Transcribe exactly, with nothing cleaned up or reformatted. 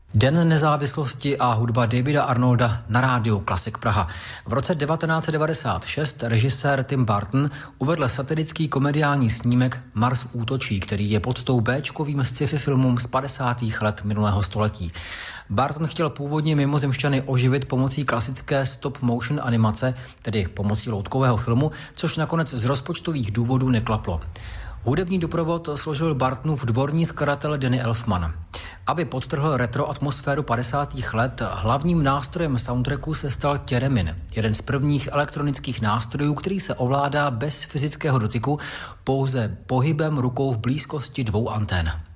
Den nezávislosti a hudba Davida Arnolda na rádiu Klasik Praha. V roce devatenáct set devadesát šest režisér Tim Burton uvedl satirický komediální snímek Mars útočí, který je podstou béčkovým sci-fi filmům z padesátých let minulého století. Burton chtěl původně mimozemšťany oživit pomocí klasické stop-motion animace, tedy pomocí loutkového filmu, což nakonec z rozpočtových důvodů neklaplo. Hudební doprovod složil Burtonův dvorní skladatel Danny Elfman. Aby podtrhl retro atmosféru padesátých let, hlavním nástrojem soundtracku se stal theremin, jeden z prvních elektronických nástrojů, který se ovládá bez fyzického dotyku, pouze pohybem rukou v blízkosti dvou antén.